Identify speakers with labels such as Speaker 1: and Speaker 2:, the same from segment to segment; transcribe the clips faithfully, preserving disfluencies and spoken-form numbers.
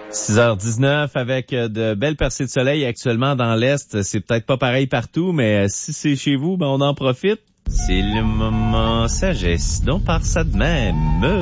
Speaker 1: six heures dix-neuf avec de belles percées de soleil actuellement dans l'Est. C'est peut-être pas pareil partout, mais si c'est chez vous, ben on en profite. C'est le moment sagesse, donc par ça de même.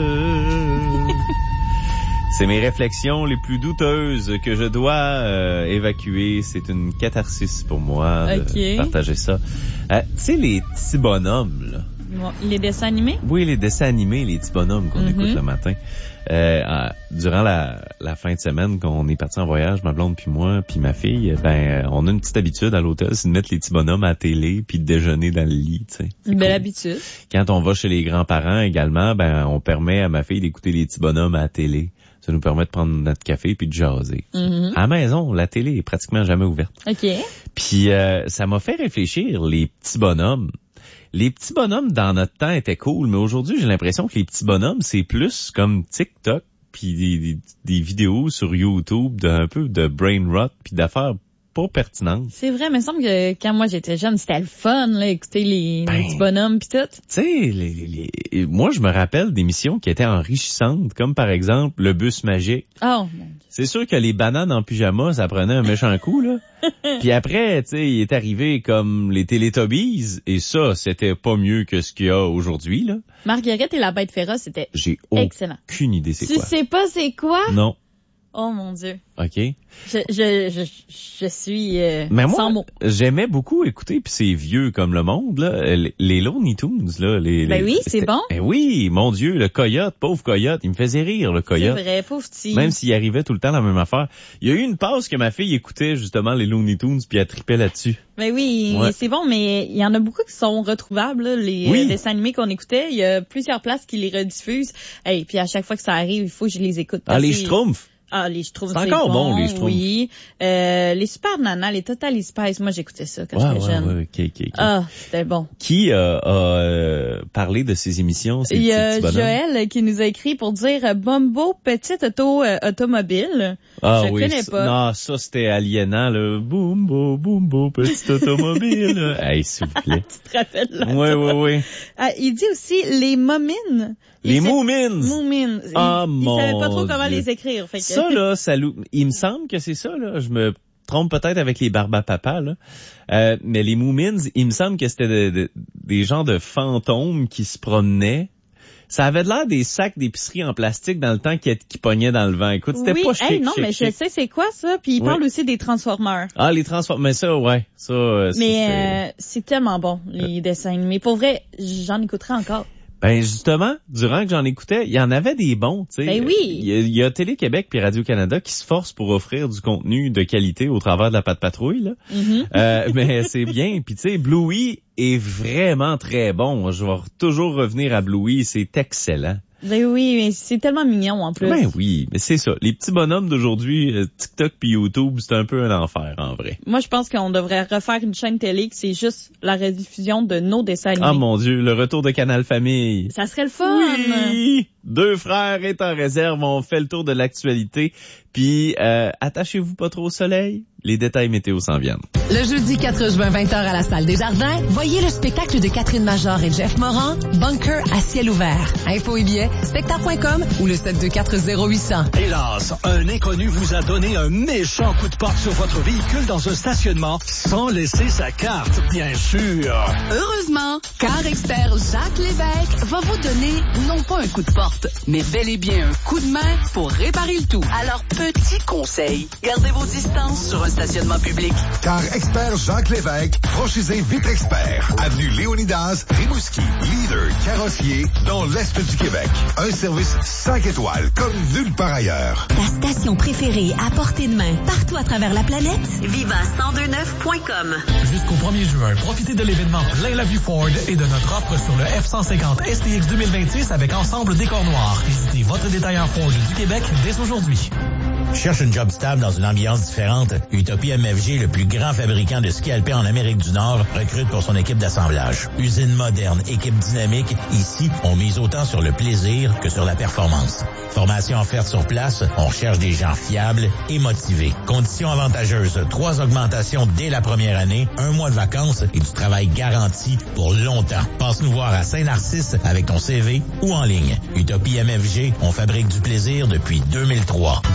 Speaker 1: C'est mes réflexions les plus douteuses que je dois euh, évacuer. C'est une catharsis pour moi de
Speaker 2: okay.
Speaker 1: partager ça. Euh, tu sais, les petits bonhommes, là.
Speaker 2: Bon, les dessins animés?
Speaker 1: Oui, les dessins animés, les petits bonhommes qu'on mm-hmm. écoute le matin. Euh, euh, durant la, la fin de semaine, quand on est parti en voyage, ma blonde puis moi puis ma fille, ben on a une petite habitude à l'hôtel, c'est de mettre les petits bonhommes à la télé puis de déjeuner dans le lit, tu sais.
Speaker 2: Une belle
Speaker 1: cool.
Speaker 2: habitude.
Speaker 1: Quand on va chez les grands-parents également, ben on permet à ma fille d'écouter les petits bonhommes à la télé. Ça nous permet de prendre notre café puis de jaser.
Speaker 2: Mm-hmm.
Speaker 1: À la maison, la télé est pratiquement jamais ouverte.
Speaker 2: OK.
Speaker 1: Puis euh, ça m'a fait réfléchir, les petits bonhommes. Les petits bonhommes dans notre temps étaient cool, mais aujourd'hui, j'ai l'impression que les petits bonhommes, c'est plus comme TikTok puis des, des, des vidéos sur YouTube d'un peu de brain rot puis d'affaires pas pertinentes.
Speaker 2: C'est vrai, mais il me semble que quand moi j'étais jeune, c'était le fun, là, écouter les, ben, les petits bonhommes puis tout.
Speaker 1: Tu sais, les, les, les, moi, je me rappelle d'émissions qui étaient enrichissantes, comme par exemple le bus magique.
Speaker 2: Oh, mon Dieu.
Speaker 1: C'est sûr que les bananes en pyjama, ça prenait un méchant coup, là. Puis après, tu sais, il est arrivé comme les Teletubbies, et ça, c'était pas mieux que ce qu'il y a aujourd'hui, là.
Speaker 2: Marguerite et la bête féroce, c'était
Speaker 1: J'ai
Speaker 2: excellent.
Speaker 1: Aucune idée c'est
Speaker 2: tu
Speaker 1: quoi.
Speaker 2: Tu sais pas c'est quoi?
Speaker 1: Non.
Speaker 2: Oh mon Dieu.
Speaker 1: OK.
Speaker 2: Je, je, je, je suis euh,
Speaker 1: Mais moi,
Speaker 2: sans mots.
Speaker 1: J'aimais beaucoup écouter, puis c'est vieux comme le monde, là, les, les Looney Tunes, là. Les,
Speaker 2: ben
Speaker 1: les,
Speaker 2: oui, c'est bon.
Speaker 1: Ben oui, mon Dieu, le coyote, pauvre coyote, il me faisait rire, le coyote.
Speaker 2: C'est vrai, pauvre petit.
Speaker 1: Même s'il arrivait tout le temps la même affaire. Il y a eu une pause que ma fille écoutait justement les Looney Tunes, puis elle tripait là-dessus.
Speaker 2: Ben oui, ouais. C'est bon, mais il y en a beaucoup qui sont retrouvables, là, les
Speaker 1: oui.
Speaker 2: euh, dessins animés qu'on écoutait. Il y a plusieurs places qui les rediffusent. Hey, puis à chaque fois que ça arrive, il faut que je les écoute.
Speaker 1: Ah, les Schtroumpfs.
Speaker 2: Ah, les Schtroumpfs,
Speaker 1: c'est encore bon,
Speaker 2: bon,
Speaker 1: les Schtroumpfs.
Speaker 2: Oui. Euh, les Super Nana, les Total Spice, moi j'écoutais ça quand
Speaker 1: ouais,
Speaker 2: j'étais
Speaker 1: ouais,
Speaker 2: jeune.
Speaker 1: Ouais, okay, okay, okay.
Speaker 2: Ah, c'était bon.
Speaker 1: Qui euh, a euh, parlé de ces émissions? Ces
Speaker 2: Il y a
Speaker 1: petits
Speaker 2: Joël qui nous a écrit pour dire euh, Bombo, petite auto euh, automobile.
Speaker 1: Ah
Speaker 2: Je
Speaker 1: oui,
Speaker 2: connais pas.
Speaker 1: Non, ça c'était aliénant, le Bumbo, Bumbo, petite automobile. Hey, s'il vous plaît.
Speaker 2: Tu te rappelles là?
Speaker 1: Oui, oui, oui.
Speaker 2: Ah, il dit aussi les Momines.
Speaker 1: Les Moomins.
Speaker 2: Moomins.
Speaker 1: Ah,
Speaker 2: il,
Speaker 1: mon
Speaker 2: il savait pas trop
Speaker 1: Dieu.
Speaker 2: comment les écrire. Fait que...
Speaker 1: Ça, là, ça lou... il me semble que c'est ça, là. Je me trompe peut-être avec les Barbapapa, là. Euh, mais les Moomins, il me semble que c'était de, de, des genres de fantômes qui se promenaient. Ça avait de l'air des sacs d'épicerie en plastique dans le temps qui, qui pognaient dans le vent. Écoute, c'était
Speaker 2: oui,
Speaker 1: pas chic,
Speaker 2: hey, non,
Speaker 1: chic,
Speaker 2: mais
Speaker 1: chic.
Speaker 2: je sais c'est quoi ça. Puis il
Speaker 1: oui.
Speaker 2: parle aussi des Transformers.
Speaker 1: Ah, les Transformers. Mais ça, ouais. Ça, euh, ça
Speaker 2: mais euh, c'est tellement bon, les euh... dessins animés. Pour vrai, j'en écouterai encore.
Speaker 1: Ben justement, durant que j'en écoutais, il y en avait des bons, tu sais.
Speaker 2: Ben oui.
Speaker 1: Il y a, il y a Télé-Québec puis Radio-Canada qui se forcent pour offrir du contenu de qualité au travers de la Patte Patrouille, là.
Speaker 2: Mm-hmm.
Speaker 1: Euh, mais c'est bien. Puis tu sais, Bluey est vraiment très bon. Je vais toujours revenir à Bluey, c'est excellent.
Speaker 2: Ben oui, mais c'est tellement mignon en plus.
Speaker 1: Ben oui, mais c'est ça. Les petits bonhommes d'aujourd'hui, euh, TikTok puis YouTube, c'est un peu un enfer en vrai.
Speaker 2: Moi, je pense qu'on devrait refaire une chaîne télé que c'est juste la rediffusion de nos dessins animés.
Speaker 1: Ah mon Dieu, le retour de Canal Famille.
Speaker 2: Ça serait le fun.
Speaker 1: Oui. Deux frères est en réserve, on fait le tour de l'actualité. Puis, euh, attachez-vous pas trop au soleil. Les détails météo s'en viennent.
Speaker 3: Le jeudi quatre juin, vingt heures à la Salle des Jardins, voyez le spectacle de Catherine Major et Jeff Moran, Bunker à ciel ouvert. Info et billets, spectacle point com ou le sept deux quatre zéro huit zéro zéro.
Speaker 4: Hélas, un inconnu vous a donné un méchant coup de porte sur votre véhicule dans un stationnement sans laisser sa carte, bien sûr.
Speaker 3: Heureusement, Car Expert Jacques Lévesque va vous donner non pas un coup de porte, mais bel et bien un coup de main pour réparer le tout. Alors, petit conseil, gardez vos distances sur un stationnement public.
Speaker 5: Car Expert Jacques Lévesque, franchisé Vitre Expert, avenue Léonidas, Rimouski, leader carrossier dans l'Est du Québec. Un service cinq étoiles comme nulle part ailleurs.
Speaker 6: Ta station préférée à portée de main partout à travers la planète?
Speaker 7: Viva cent deux neuf point com.
Speaker 8: Jusqu'au premier juin, profitez de l'événement Plein la vue Ford et de notre offre sur le F cent cinquante S T X deux mille vingt-six avec ensemble décor noir. Visitez votre détaillant Ford du Québec dès aujourd'hui.
Speaker 9: Cherche une job stable dans une ambiance différente? Utopie M F G, le plus grand fabricant de ski alpin en Amérique du Nord, recrute pour son équipe d'assemblage. Usine moderne, équipe dynamique, ici, on mise autant sur le plaisir que sur la performance. Formation offerte sur place, on recherche des gens fiables et motivés. Conditions avantageuses, trois augmentations dès la première année, un mois de vacances et du travail garanti pour longtemps. Passe nous voir à Saint-Narcisse avec ton C V ou en ligne. Utopie M F G, on fabrique du plaisir depuis deux mille trois.
Speaker 10: Bonjour,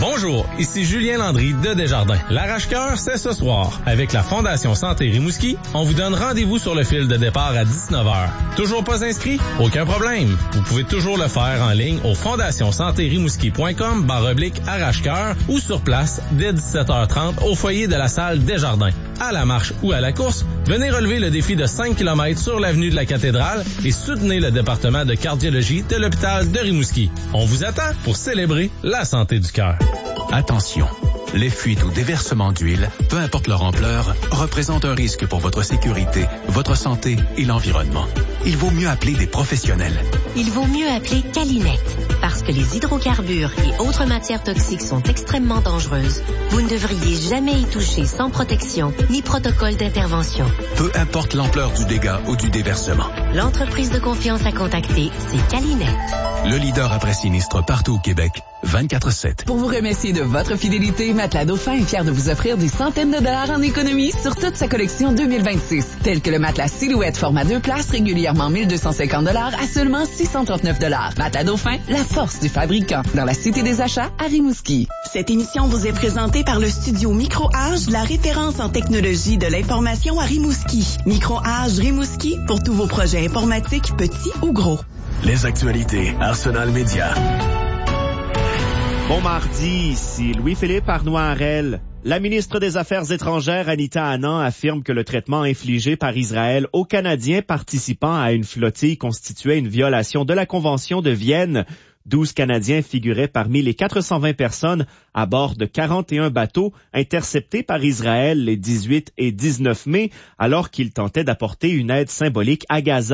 Speaker 8: Bonjour, ici Julien Landry de Desjardins. L'arrache-cœur, c'est ce soir. Avec la Fondation Santé Rimouski, on vous donne rendez-vous sur le fil de départ à dix-neuf heures. Toujours pas inscrit? Aucun problème. Vous pouvez toujours le faire en ligne au fondation santé rimouski point com barre oblique arrache-cœur ou sur place dès dix-sept heures trente au foyer de la salle Desjardins. À la marche ou à la course, venez relever le défi de cinq kilomètres sur l'avenue de la Cathédrale et soutenez le département de cardiologie de l'hôpital de Rimouski. On vous attend pour célébrer la santé du cœur.
Speaker 10: Attention, les fuites ou déversements d'huile, peu importe leur ampleur, représentent un risque pour votre sécurité, votre santé et l'environnement. Il vaut mieux appeler des professionnels.
Speaker 11: Il vaut mieux appeler Calinette, parce que les hydrocarbures et autres matières toxiques sont extrêmement dangereuses. Vous ne devriez jamais y toucher sans protection ni protocole d'intervention.
Speaker 10: Peu importe l'ampleur du dégât ou du déversement.
Speaker 11: L'entreprise de confiance à contacter, c'est Calinette.
Speaker 10: Le leader après sinistre partout au Québec, vingt-quatre sept.
Speaker 3: Pour vous remercier de votre fidélité, Matelas Dauphin est fier de vous offrir des centaines de dollars en économie sur toute sa collection deux mille vingt-six, tels que le matelas Silhouette format deux places régulièrement mille deux cent cinquante dollars à seulement six cent trente-neuf dollars. Matelas Dauphin, la force du fabricant, dans la Cité des Achats à Rimouski.
Speaker 12: Cette émission vous est présentée par le studio Micro-Age, la référence en technologie de l'information à Rimouski. Micro-Age Rimouski pour tous vos projets informatiques, petits ou gros.
Speaker 13: Les actualités, Arsenal Média.
Speaker 14: Bon mardi, ici Louis-Philippe Arnois-Harel. La ministre des Affaires étrangères, Anita Anand, affirme que le traitement infligé par Israël aux Canadiens participant à une flottille constituait une violation de la Convention de Vienne. douze Canadiens figuraient parmi les quatre cent vingt personnes à bord de quarante et un bateaux interceptés par Israël les dix-huit et dix-neuf mai, alors qu'ils tentaient d'apporter une aide symbolique à Gaza.